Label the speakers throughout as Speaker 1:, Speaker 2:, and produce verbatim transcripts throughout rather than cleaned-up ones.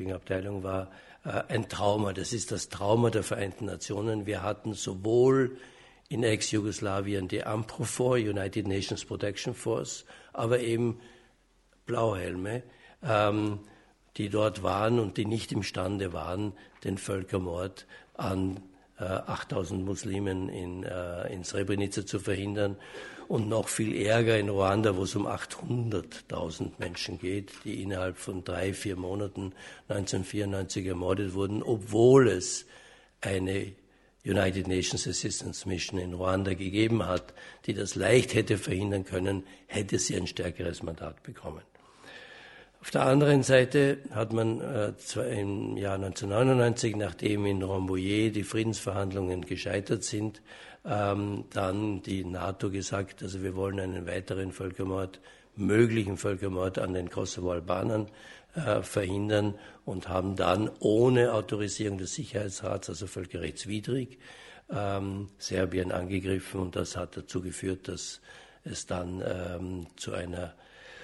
Speaker 1: Peacekeeping-Abteilung war äh, ein Trauma. Das ist das Trauma der Vereinten Nationen. Wir hatten sowohl in Ex-Jugoslawien die AMPROFOR, United Nations Protection Force, aber eben Blauhelme, ähm, die dort waren und die nicht imstande waren, den Völkermord an äh, achttausend Muslimen in, äh, in Srebrenica zu verhindern. Und noch viel Ärger in Ruanda, wo es um achthunderttausend Menschen geht, die innerhalb von drei, vier Monaten neunzehnhundertvierundneunzig ermordet wurden, obwohl es eine United Nations Assistance Mission in Ruanda gegeben hat, die das leicht hätte verhindern können, hätte sie ein stärkeres Mandat bekommen. Auf der anderen Seite hat man äh, im Jahr neunzehnhundertneunundneunzig, nachdem in Rambouillet die Friedensverhandlungen gescheitert sind, ähm, dann die NATO gesagt, also wir wollen einen weiteren Völkermord, möglichen Völkermord an den Kosovo-Albanern äh, verhindern und haben dann ohne Autorisierung des Sicherheitsrats, also völkerrechtswidrig, ähm, Serbien angegriffen, und das hat dazu geführt, dass es dann ähm, zu einer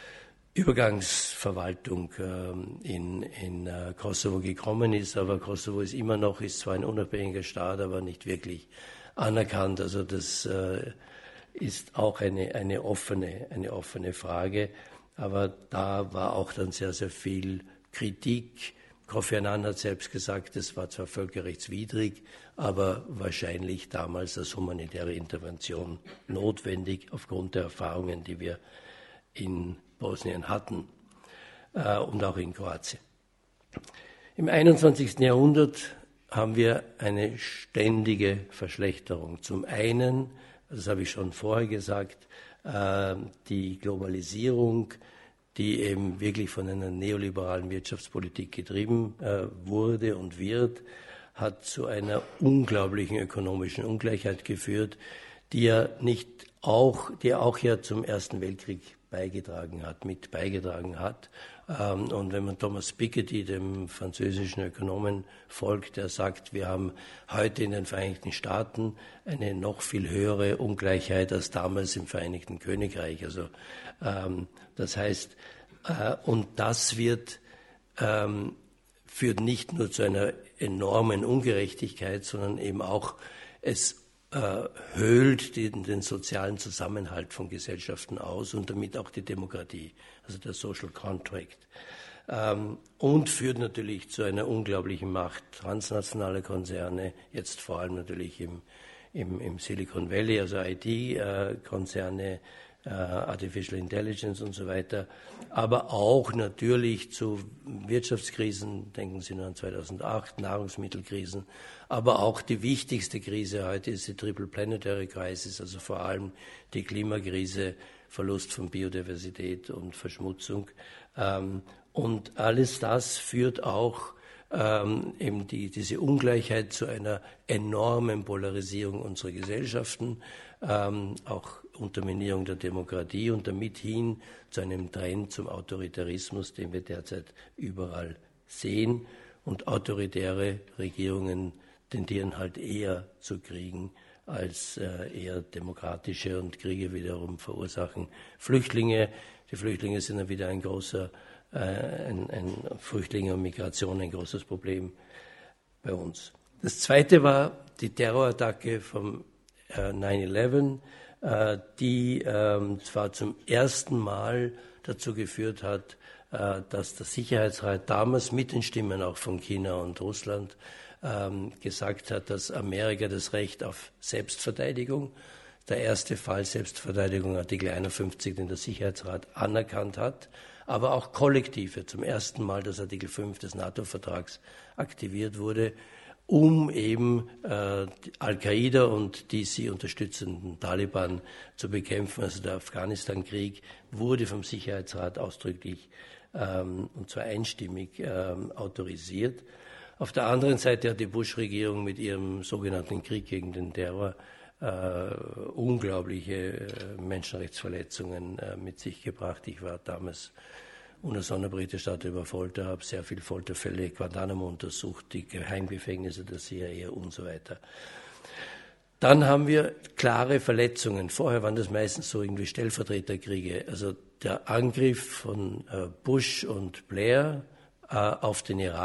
Speaker 1: Übergangsverwaltung ähm, in, in äh, Kosovo gekommen ist, aber Kosovo ist immer noch, ist zwar ein unabhängiger Staat, aber nicht wirklich anerkannt. Also das äh, ist auch eine, eine, offene, eine offene Frage, aber da war auch dann sehr, sehr viel Kritik. Kofi Annan hat selbst gesagt, es war zwar völkerrechtswidrig, aber wahrscheinlich damals als humanitäre Intervention notwendig aufgrund der Erfahrungen, die wir in Bosnien hatten äh, und auch in Kroatien. Im einundzwanzigsten Jahrhundert haben wir eine ständige Verschlechterung. Zum einen, das habe ich schon vorher gesagt, äh, die Globalisierung, die eben wirklich von einer neoliberalen Wirtschaftspolitik getrieben äh, wurde und wird, hat zu einer unglaublichen ökonomischen Ungleichheit geführt, die ja nicht auch, die auch ja zum Ersten Weltkrieg beigetragen hat, mit beigetragen hat. Und wenn man Thomas Piketty, dem französischen Ökonomen, folgt, der sagt, wir haben heute in den Vereinigten Staaten eine noch viel höhere Ungleichheit als damals im Vereinigten Königreich. Also das heißt, und das wird, führt nicht nur zu einer enormen Ungerechtigkeit, sondern eben auch, es Äh, höhlt den, den sozialen Zusammenhalt von Gesellschaften aus und damit auch die Demokratie, also der Social Contract. Ähm, und führt natürlich zu einer unglaublichen Macht transnationaler Konzerne, jetzt vor allem natürlich im, im, im Silicon Valley, also I T-Konzerne, äh, Artificial Intelligence und so weiter, aber auch natürlich zu Wirtschaftskrisen, denken Sie nur an zweitausendacht, Nahrungsmittelkrisen, aber auch die wichtigste Krise heute ist die Triple Planetary Crisis, also vor allem die Klimakrise, Verlust von Biodiversität und Verschmutzung. Ähm, und alles das führt auch ähm, eben die, diese Ungleichheit zu einer enormen Polarisierung unserer Gesellschaften, ähm, auch Unterminierung der Demokratie und damit hin zu einem Trend zum Autoritarismus, den wir derzeit überall sehen. Und autoritäre Regierungen tendieren halt eher zu Kriegen als äh, eher demokratische, und Kriege wiederum verursachen Flüchtlinge. Die Flüchtlinge sind dann wieder ein großer, äh, ein, ein Flüchtlinge und Migration ein großes Problem bei uns. Das zweite war die Terrorattacke vom äh, neun elf, äh, die äh, zwar zum ersten Mal dazu geführt hat, äh, dass der Sicherheitsrat damals mit den Stimmen auch von China und Russland ähm, gesagt hat, dass Amerika das Recht auf Selbstverteidigung, der erste Fall Selbstverteidigung, Artikel einundfünfzig, den der Sicherheitsrat anerkannt hat, aber auch kollektive, zum ersten Mal, dass Artikel fünf des NATO-Vertrags aktiviert wurde, um eben äh, Al-Qaida und die sie unterstützenden Taliban zu bekämpfen. Also der Afghanistan-Krieg wurde vom Sicherheitsrat ausdrücklich ähm, und zwar einstimmig ähm, autorisiert. Auf der anderen Seite hat die Bush-Regierung mit ihrem sogenannten Krieg gegen den Terror äh, unglaubliche äh, Menschenrechtsverletzungen äh, mit sich gebracht. Ich war damals unter Sonderberichterstatter über Folter, habe sehr viele Folterfälle, Guantanamo untersucht, die Geheimgefängnisse der C I A und so weiter. Dann haben wir klare Verletzungen. Vorher waren das meistens so irgendwie Stellvertreterkriege. Also der Angriff von äh, Bush und Blair äh, auf den Irak